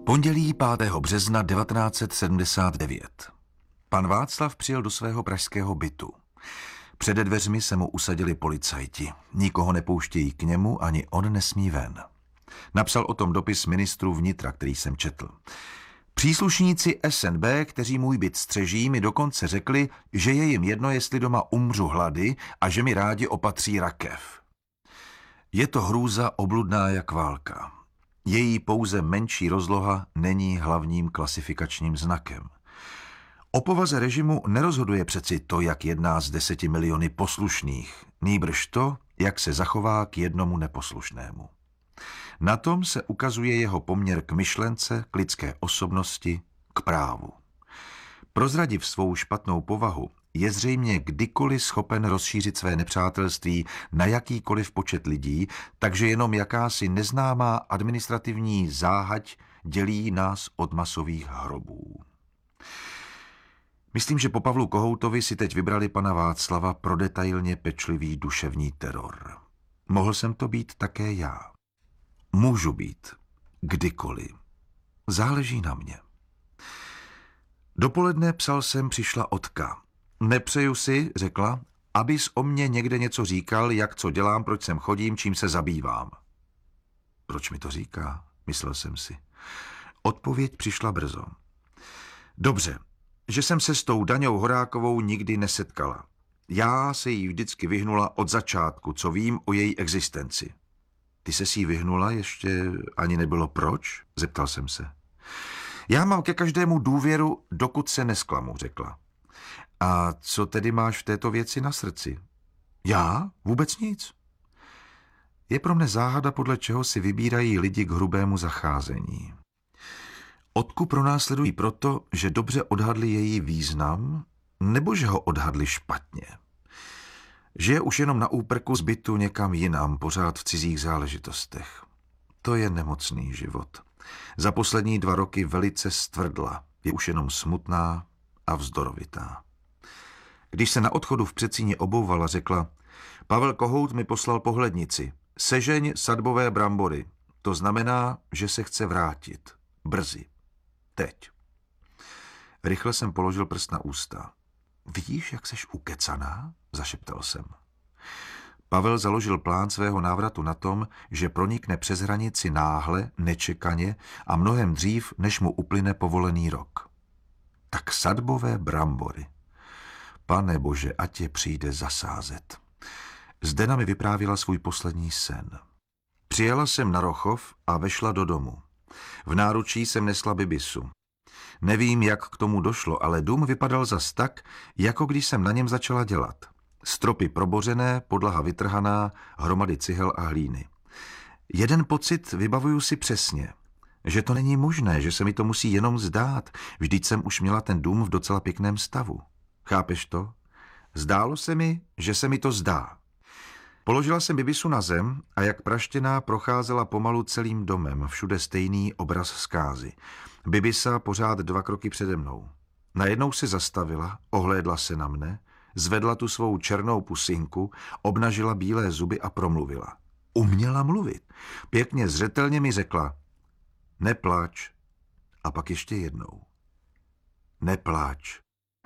Pondělí 5. března 1979. Pan Václav přijel do svého pražského bytu. Před dveřmi se mu usadili policajti. Nikoho nepouštějí k němu, ani on nesmí ven. Napsal o tom dopis ministru vnitra, který jsem četl. Příslušníci SNB, kteří můj byt střeží, mi dokonce řekli, že je jim jedno, jestli doma umřu hlady a že mi rádi opatří rakev. Je to hrůza obludná jak válka. Její pouze menší rozloha není hlavním klasifikačním znakem. O povaze režimu nerozhoduje přeci to, jak jedná s 10 miliony poslušných, nýbrž to, jak se zachová k jednomu neposlušnému. Na tom se ukazuje jeho poměr k myšlence, k lidské osobnosti, k právu. Prozradiv svou špatnou povahu, je zřejmě kdykoliv schopen rozšířit své nepřátelství na jakýkoliv počet lidí, takže jenom jakási neznámá administrativní záhať dělí nás od masových hrobů. Myslím, že po Pavlu Kohoutovi si teď vybrali pana Václava pro detailně pečlivý duševní teror. Mohl jsem to být také já. Můžu být. Kdykoliv. Záleží na mě. Dopoledne psal jsem, přišla Otka. Nepřeju si, řekla, abys o mně někde něco říkal, jak co dělám, proč sem chodím, čím se zabývám. Proč mi to říká? Myslel jsem si. Odpověď přišla brzo. Dobře, že jsem se s tou Daňou Horákovou nikdy nesetkala. Já se jí vždycky vyhnula od začátku, co vím o její existenci. Ty se jí vyhnula, ještě ani nebylo proč? Zeptal jsem se. Já mám ke každému důvěru, dokud se nesklamu, řekla. A co tedy máš v této věci na srdci? Já? Vůbec nic. Je pro mne záhada, podle čeho si vybírají lidi k hrubému zacházení. Otku pronásledují proto, že dobře odhadli její význam, nebo že ho odhadli špatně. Že je už jenom na úprku z bytu někam jinam, pořád v cizích záležitostech. To je nemocný život. Za poslední 2 roky velice stvrdla, je už jenom smutná a vzdorovitá. Když se na odchodu v předsíni obouvala, řekla, Pavel Kohout mi poslal pohlednici. Sežeň sadbové brambory. To znamená, že se chce vrátit. Brzy. Teď. Rychle jsem položil prst na ústa. Vidíš, jak seš ukecaná? Zašeptal jsem. Pavel založil plán svého návratu na tom, že pronikne přes hranici náhle, nečekaně a mnohem dřív, než mu uplyne povolený rok. Tak sadbové brambory. Pane Bože, ať je přijde zasázet. Zdena mi vyprávila svůj poslední sen. Přijela jsem na Rochov a vešla do domu. V náručí jsem nesla Bibisu. Nevím, jak k tomu došlo, ale dům vypadal zas tak, jako když jsem na něm začala dělat. Stropy probořené, podlaha vytrhaná, hromady cihel a hlíny. Jeden pocit vybavuju si přesně, že to není možné, že se mi to musí jenom zdát, vždyť jsem už měla ten dům v docela pěkném stavu. Chápeš to? Zdálo se mi, že se mi to zdá. Položila jsem Bibisu na zem a jak praštěná procházela pomalu celým domem, všude stejný obraz zkázy. Bibisa pořád 2 kroky přede mnou. Najednou se zastavila, ohlédla se na mne, zvedla tu svou černou pusinku, obnažila bílé zuby a promluvila. Uměla mluvit. Pěkně zřetelně mi řekla, neplač. A pak ještě jednou. Neplač.